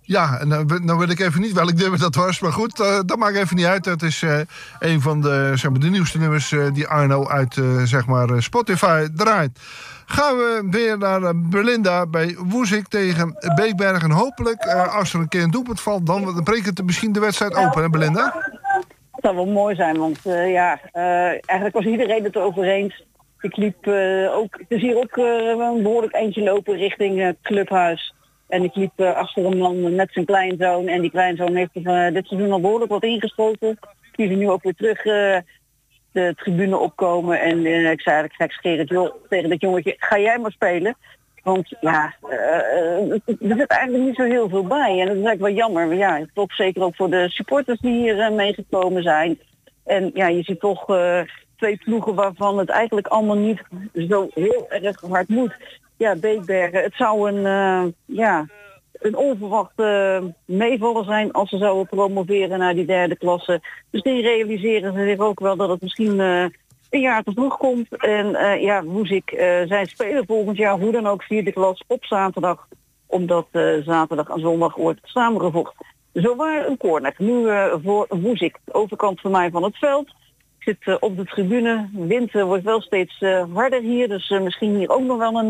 Ja, en nou weet ik even niet welk nummer dat was. Maar goed, dat maakt even niet uit. Dat is een van de nieuwste nummers die Arno uit Spotify draait. Gaan we weer naar Belinda bij Woezik tegen Beekbergen. En hopelijk, als er een keer een doelpunt valt, dan breekt het misschien de wedstrijd open, hè Belinda? Het zou wel mooi zijn, want eigenlijk was iedereen het erover eens. Ik liep ook, het is hier ook een behoorlijk eentje lopen richting Clubhuis. En ik liep achter een man met zijn kleinzoon. En die kleinzoon heeft dit seizoen al behoorlijk wat ingeschoten. Ik zie ze nu ook weer terug de tribune opkomen. En ik zei eigenlijk gekscherend, joh, tegen dat jongetje, ga jij maar spelen. Want ja, er zit eigenlijk niet zo heel veel bij. En dat is eigenlijk wel jammer. Maar ja, toch zeker ook voor de supporters die hier meegekomen zijn. En ja, je ziet toch twee ploegen waarvan het eigenlijk allemaal niet zo heel erg hard moet. Ja, Beekbergen, het zou een onverwachte meevaller zijn als ze zouden promoveren naar die derde klasse. Misschien realiseren ze zich ook wel dat het misschien een jaar te vroeg komt. En Woezik, zij spelen volgend jaar hoe dan ook vierde klas op zaterdag. Omdat zaterdag en zondag wordt samengevoegd. Zowaar een corner. Nu voor Woezik, de overkant van mij van het veld. Ik zit op de tribune. De wind wordt wel steeds harder hier. Dus misschien hier ook nog wel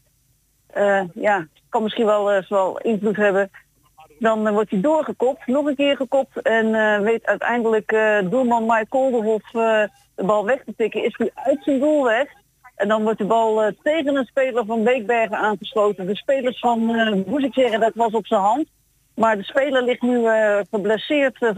kan misschien wel invloed hebben. Dan wordt hij doorgekopt, nog een keer gekopt. En weet uiteindelijk doelman Mike Kolderhof de bal weg te tikken. Is hij uit zijn doel weg. En dan wordt de bal tegen een speler van Beekbergen aangesloten. De spelers van Woezik zeggen dat was op zijn hand. Maar de speler ligt nu geblesseerd